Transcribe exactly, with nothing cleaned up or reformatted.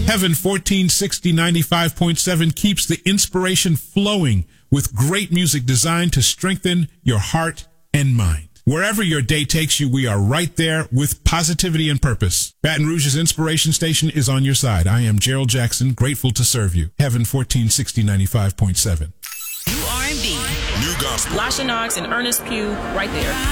Heaven fourteen sixty ninety-five point seven keeps the inspiration flowing with great music designed to strengthen your heart and mind. Wherever your day takes you, we are right there with positivity and purpose. Baton Rouge's inspiration station is on your side. I am Gerald Jackson, grateful to serve you. Heaven fourteen sixty ninety-five point seven. New R and B. New gospel. Lasha Knox and Ernest Pugh right there.